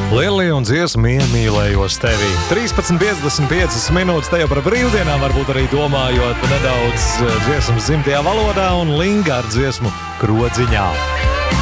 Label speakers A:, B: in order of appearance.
A: Lelija un dziesma iemīlējos tevī. 13:55 minūtes te jau par brīvdienām, varbūt arī domājot nedaudz dziesmas dzimtajā valodā un Linga ar dziesmu Krodziņā.